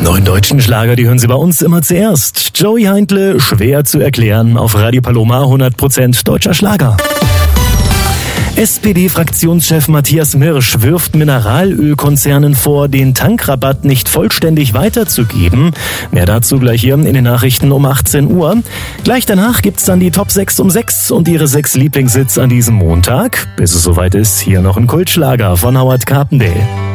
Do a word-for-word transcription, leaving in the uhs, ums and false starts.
Neuen deutschen Schlager, die hören Sie bei uns immer zuerst. Joey Heindle, schwer zu erklären, auf Radio Paloma, hundert Prozent deutscher Schlager. S P D-Fraktionschef Matthias Mirsch wirft Mineralölkonzernen vor, den Tankrabatt nicht vollständig weiterzugeben. Mehr dazu gleich hier in den Nachrichten um achtzehn Uhr. Gleich danach gibt's dann die Top sechs um sechs und Ihre sechs Lieblingshits an diesem Montag. Bis es soweit ist, hier noch ein Kultschlager von Howard Carpendale.